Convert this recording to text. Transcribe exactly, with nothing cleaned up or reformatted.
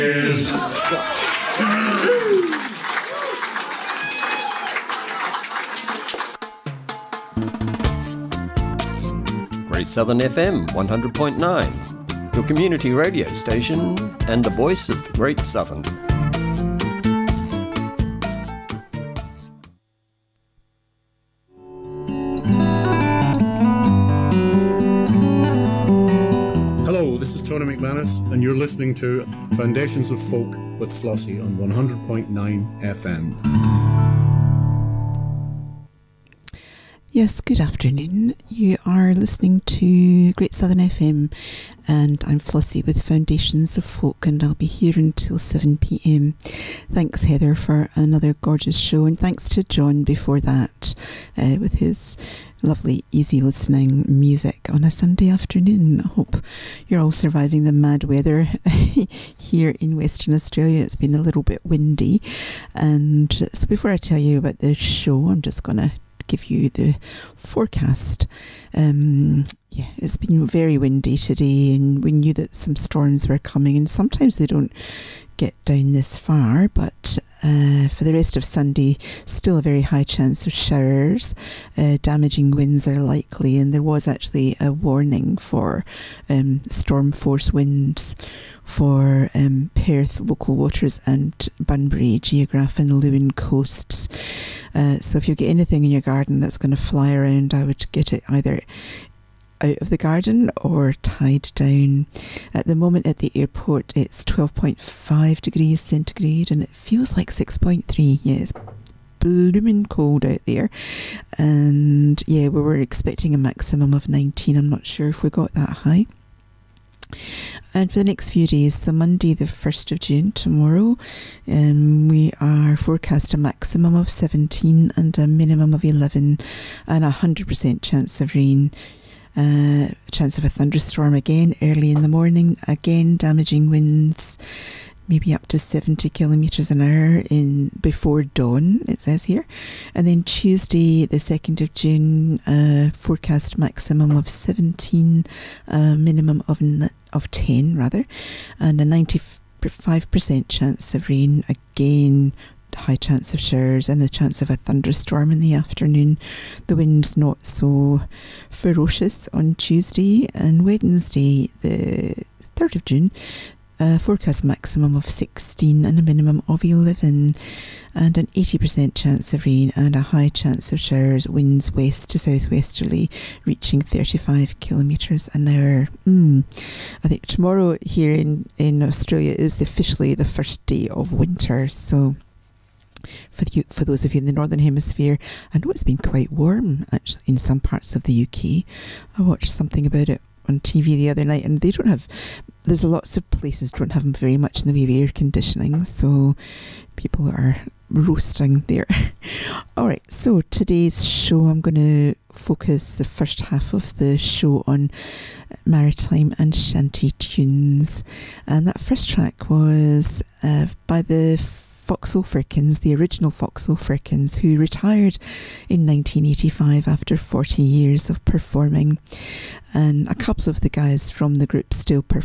Great Southern F M one hundred point nine, your community radio station and the voice of the Great Southern. Hello, this is Tony McManus, and you're listening to Foundations of Folk with Flossie on one hundred point nine F M. Yes, good afternoon. You are listening to Great Southern F M, and I'm Flossie with Foundations of Folk, and I'll be here until seven p m. Thanks, Heather, for another gorgeous show, and thanks to John before that uh, with his lovely, easy listening music on a Sunday afternoon. I hope you're all surviving the mad weather here in Western Australia. It's been a little bit windy, and so before I tell you about the show, I'm just going to give you the forecast. Um, yeah, it's been very windy today, and we knew that some storms were coming, and sometimes they don't get down this far, but uh, for the rest of Sunday, still a very high chance of showers. Uh, damaging winds are likely, and there was actually a warning for um, storm force winds for um, Perth, local waters, and Bunbury, Geograph and Lewin coasts. Uh, so if you get anything in your garden that's going to fly around, I would get it either out of the garden or tied down. At the moment at the airport, it's twelve point five degrees centigrade, and it feels like six point three. Yeah, it's blooming cold out there, and yeah, we were expecting a maximum of nineteen. I'm not sure if we got that high. And for the next few days, so Monday the first of June, tomorrow, um, we are forecast a maximum of seventeen and a minimum of eleven, and a one hundred percent chance of rain. Uh, a chance of a thunderstorm again early in the morning, again damaging winds, maybe up to seventy kilometres an hour in before dawn, it says here. And then Tuesday the second of June, uh, forecast maximum of seventeen, uh, minimum of of ten rather, and a ninety-five percent chance of rain, again high chance of showers, and the chance of a thunderstorm in the afternoon. The wind's not so ferocious on Tuesday. And Wednesday the third of June, Uh, forecast maximum of sixteen and a minimum of eleven, and an eighty percent chance of rain and a high chance of showers, winds west to southwesterly reaching thirty-five kilometres an hour. Mm. I think tomorrow here in, in Australia is officially the first day of winter, so for the, for those of you in the Northern Hemisphere, I know it's been quite warm actually in some parts of the U K. I watched something about it on T V the other night, and they don't have, there's lots of places don't have very much in the way of air conditioning, so people are roasting there. Alright, so today's show, I'm going to focus the first half of the show on maritime and shanty tunes, and that first track was uh, by the Foxhole Firkins, the original Foxhole Firkins, who retired in nineteen eighty-five after forty years of performing. And a couple of the guys from the group still per-